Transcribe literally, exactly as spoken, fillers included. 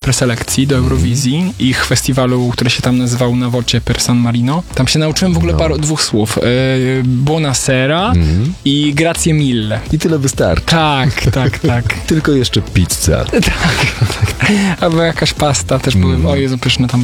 preselekcji do Eurowizji, ich festiwalu, który się tam nazywał Na Voce per San Marino. Tam się nauczyłem w ogóle No. paru, dwóch słów. E, Buonasera Mhm. i Grazie mille. I tyle wystarczy. Tak, tak, tak. Tylko jeszcze pizza. Albo jakaś pasta też były, Mm. o Jezu, pyszne tam